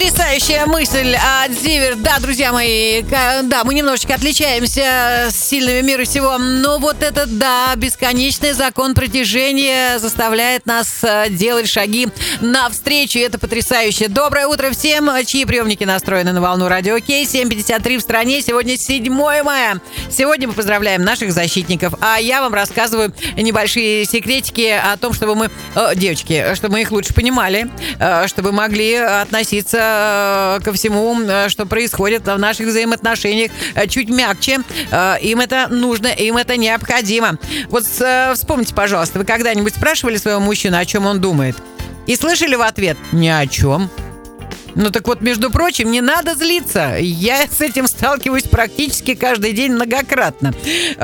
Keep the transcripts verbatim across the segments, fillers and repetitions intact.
Потрясающая мысль от Зиверт. Да, друзья мои, да, мы немножечко отличаемся с сильными мира сего, но вот этот, да, бесконечный закон притяжения заставляет нас делать шаги навстречу, и это потрясающе. Доброе утро всем, чьи приемники настроены на волну Радио Кей. семь пятьдесят три в стране, сегодня седьмое мая. Сегодня мы поздравляем наших защитников, а я вам рассказываю небольшие секретики о том, чтобы мы, э, девочки, чтобы мы их лучше понимали, э, чтобы могли относиться ко всему, что происходит в наших взаимоотношениях чуть мягче. Им это нужно, им это необходимо. Вот вспомните, пожалуйста, вы когда-нибудь спрашивали своего мужчину, о чем он думает? И слышали в ответ: ни о чем. Ну так вот, между прочим, не надо злиться. Я с этим сталкиваюсь практически каждый день многократно.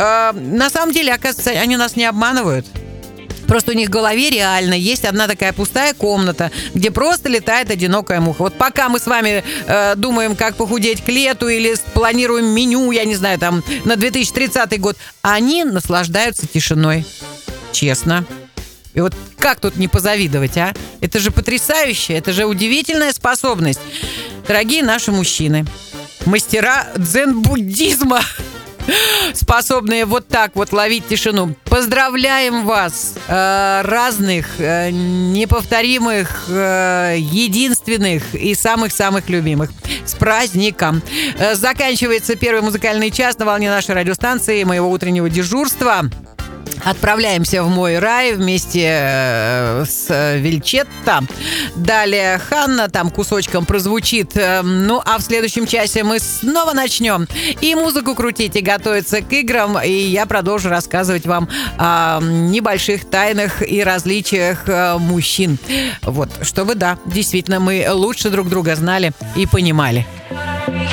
На самом деле, оказывается, они нас не обманывают. Просто у них в голове реально есть одна такая пустая комната, где просто летает одинокая муха. Вот пока мы с вами э, думаем, как похудеть к лету, или планируем меню, я не знаю, там, на две тысячи тридцатый год, они наслаждаются тишиной. Честно. И вот как тут не позавидовать, а? Это же потрясающе, это же удивительная способность. Дорогие наши мужчины, мастера дзен-буддизма, способные вот так вот ловить тишину. Поздравляем вас, э, разных, э, неповторимых, э, единственных и самых-самых любимых, с праздником. Э, заканчивается первый музыкальный час на волне нашей радиостанции, моего утреннего дежурства. Отправляемся в мой рай вместе э, с Вильчетто. Далее Ханна там кусочком прозвучит. Э, ну, а в следующем часе мы снова начнем и музыку крутить, и готовиться к играм. И я продолжу рассказывать вам о небольших тайнах и различиях э, мужчин. Вот, чтобы, да, действительно, мы лучше друг друга знали и понимали.